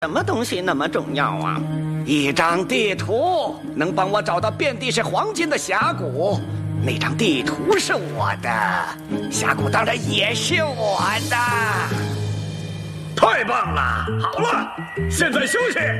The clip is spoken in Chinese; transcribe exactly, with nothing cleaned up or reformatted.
什么东西那么重要啊？一张地图能帮我找到遍地是黄金的峡谷，那张地图是我的，峡谷当然也是我的。 太棒了！好了，现在休息。